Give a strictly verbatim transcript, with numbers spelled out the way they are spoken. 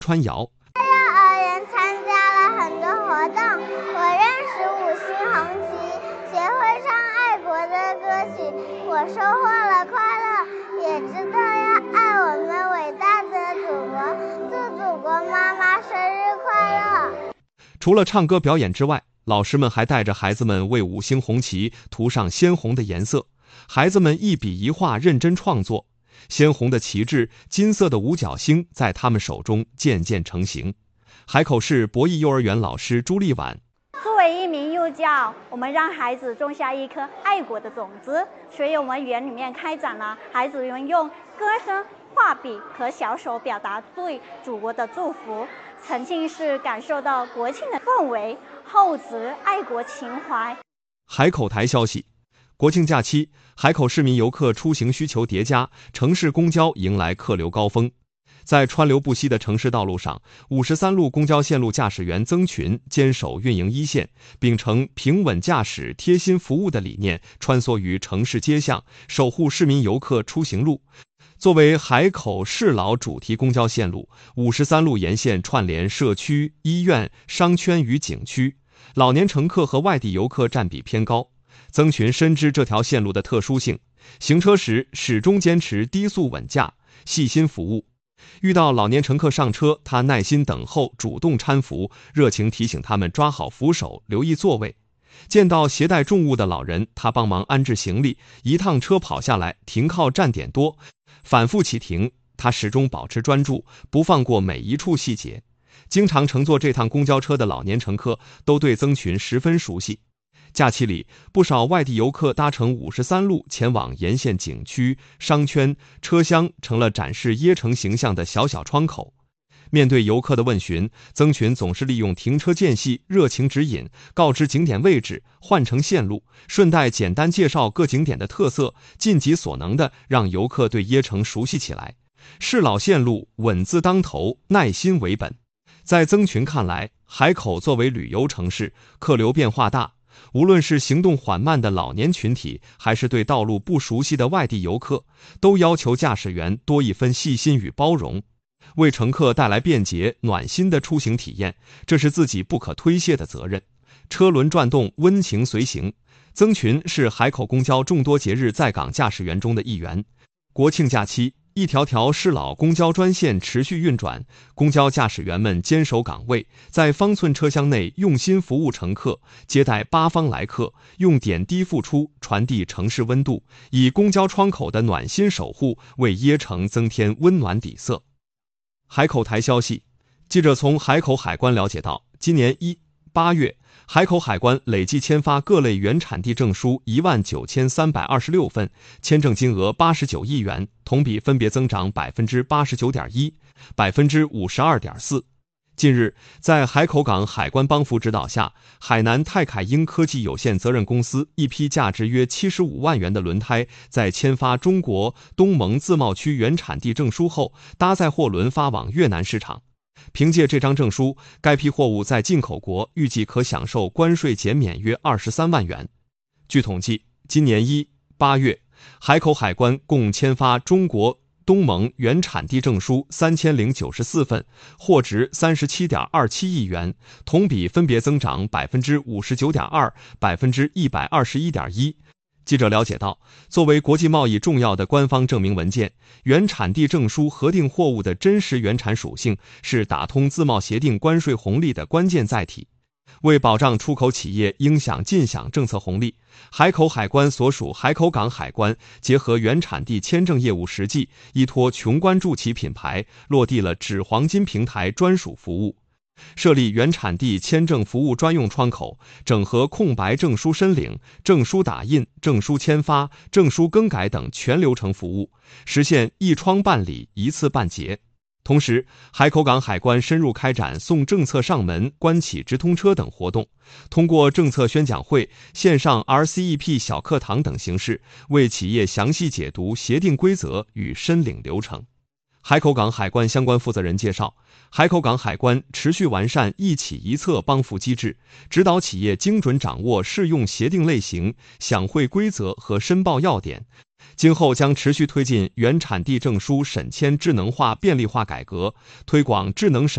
川瑶。 幼儿园参加了很多活动，我认识五星红旗，学会唱爱国的歌曲，我收获了快乐，也知道要爱我们伟大的祖国。祝祖国妈妈生日快乐！ 除了唱歌表演之外，老师们还带着孩子们为五星红旗涂上鲜红的颜色，孩子们一笔一画认真创作，鲜红的旗帜，金色的五角星在他们手中渐渐成型。海口市博弈幼儿园老师朱丽婉， 作为一名幼教，我们让孩子种下一颗爱国的种子，所以我们园里面开展了孩子们用歌声、画笔和小手表达对祖国的祝福，沉浸式感受到国庆的氛围，厚植爱国情怀。 海口台消息，国庆假期，海口市民游客出行需求叠加，城市公交迎来客流高峰。在川流不息的城市道路上，五十三路公交线路驾驶员曾群坚守运营一线，秉承平稳驾驶、贴心服务的理念，穿梭于城市街巷，守护市民游客出行路。作为海口市老主题公交线路，五十三路沿线串联社区、医院、商圈与景区，老年乘客和外地游客占比偏高。曾群深知这条线路的特殊性，行车时始终坚持低速稳驾，细心服务。遇到老年乘客上车，他耐心等候，主动搀扶，热情提醒他们抓好扶手，留意座位。见到携带重物的老人，他帮忙安置行李，一趟车跑下来，停靠站点多，反复启停，他始终保持专注，不放过每一处细节。经常乘坐这趟公交车的老年乘客都对曾群十分熟悉。假期里，不少外地游客搭乘五十三路前往沿线景区、商圈，车厢成了展示椰城形象的小小窗口。面对游客的问询，曾群总是利用停车间隙热情指引，告知景点位置、换乘线路，顺带简单介绍各景点的特色，尽己所能地让游客对椰城熟悉起来。市老线路稳字当头，耐心为本。在曾群看来，海口作为旅游城市，客流变化大，无论是行动缓慢的老年群体，还是对道路不熟悉的外地游客，都要求驾驶员多一分细心与包容，为乘客带来便捷暖心的出行体验，这是自己不可推卸的责任。车轮转动，温情随行。曾群是海口公交众多节日在岗驾驶员中的一员。国庆假期，一条条市老公交专线持续运转，公交驾驶员们坚守岗位，在方寸车厢内用心服务乘客，接待八方来客，用点滴付出，传递城市温度，以公交窗口的暖心守护，为椰城增添温暖底色。海口台消息，记者从海口海关了解到，今年一八月，海口海关累计签发各类原产地证书一万九千三百二十六份，签证金额八十九亿元，同比分别增长百分之八十九点一、百分之五十二点四。近日，在海口港海关帮扶指导下，海南泰凯英科技有限责任公司一批价值约七十五万元的轮胎，在签发中国东盟自贸区原产地证书后，搭载货轮发往越南市场。凭借这张证书，该批货物在进口国预计可享受关税减免约二十三万元。据统计，今年一八月，海口海关共签发中国东盟原产地证书三千零九十四份，货值三十七点二七亿元，同比分别增长百分之五十九点二、百分之一百二十一点一。记者了解到，作为国际贸易重要的官方证明文件，原产地证书核定货物的真实原产属性是打通自贸协定关税红利的关键载体。为保障出口企业应享尽享政策红利，海口海关所属海口港海关结合原产地签证业务实际，依托琼关注企品牌，落地了纸黄金平台专属服务。设立原产地签证服务专用窗口，整合空白证书申领、证书打印、证书签发、证书更改等全流程服务，实现一窗办理、一次办结。同时，海口港海关深入开展送政策上门、关起直通车等活动，通过政策宣讲会、线上 R C E P 小课堂等形式，为企业详细解读协定规则与申领流程。海口港海关相关负责人介绍，海口港海关持续完善一企一策帮扶机制，指导企业精准掌握适用协定类型、享会规则和申报要点。今后将持续推进原产地证书审签智能化便利化改革，推广智能审